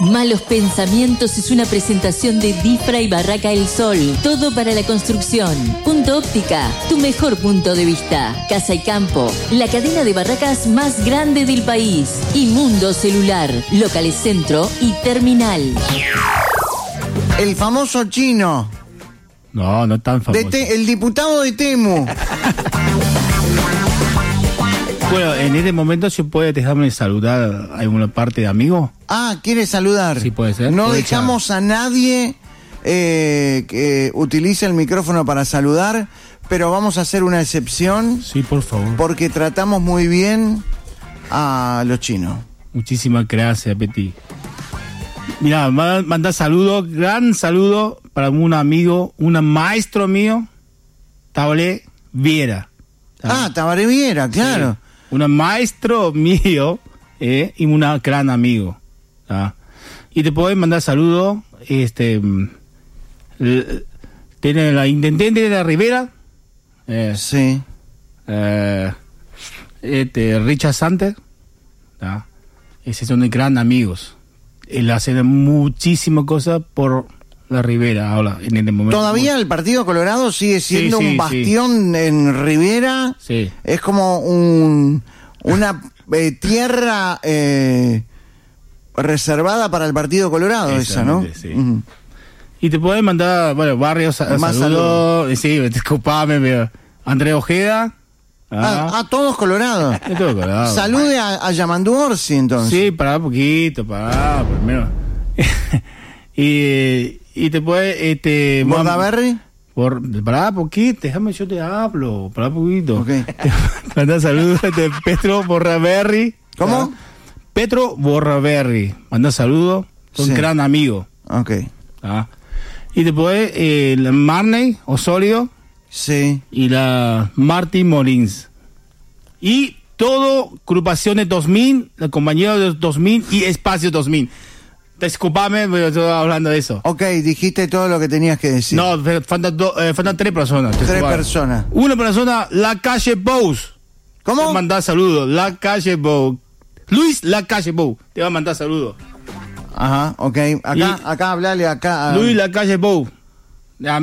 Malos Pensamientos es una presentación de Difra y Barraca El Sol. Todo para la construcción. Punto Óptica, tu mejor punto de vista. Casa y Campo, la cadena de barracas más grande del país. Y Mundo Celular, locales Centro y Terminal. El famoso chino. No, no tan famoso. El diputado de Temu. Bueno, en este momento, ¿se puede dejarme saludar a alguna parte de amigo? Ah, ¿quiere saludar? Sí, puede ser. No puede dejamos a nadie que utilice el micrófono para saludar, pero vamos a hacer una excepción. Sí, por favor. Porque tratamos muy bien a los chinos. Muchísimas gracias, Betty. Mira, manda saludo, gran saludo para un amigo, un maestro mío, Tabaré Viera. Tabaré Viera, claro. Sí. Un maestro mío y un gran amigo. Y te puedo mandar saludos. Tiene la intendente de la Rivera. Sí. Richard Santer. Esos son grandes amigos. Él hace muchísimas cosas por la Rivera ahora, en este momento. Todavía el Partido Colorado sigue siendo un bastión en Rivera. Sí. Es como una tierra reservada para el Partido Colorado, esa, ¿no? Sí. Uh-huh. Y te pueden mandar, Barrios, más saludos. Sí, disculpame, André Ojeda. Todos colorados. Todo colorado. Salude a Yamandu Orsi, entonces. Sí, pará poquito, primero. y te puede, ¿Bordaberry? Pará poquito, déjame, yo te hablo, pará poquito. Okay. Manda saludos de Petro Borraberry. ¿Cómo? Petro Borraberry. Manda saludos, son gran amigo. Ok. Y después Marney Osorio. Sí. Y la Martín Molins. Y todo agrupaciones 2000, la compañía de 2000 y Espacio 2000. Disculpame, pero estoy hablando de eso. Ok, dijiste todo lo que tenías que decir. No, faltan 3 personas. 3 personas. Una persona, La Calle Bous. ¿Cómo? Te va a mandar saludos. La Calle Bous. Luis La Calle Bous. Te va a mandar saludos. Ajá, ok. Acá hablale acá. Luis La Calle Bous.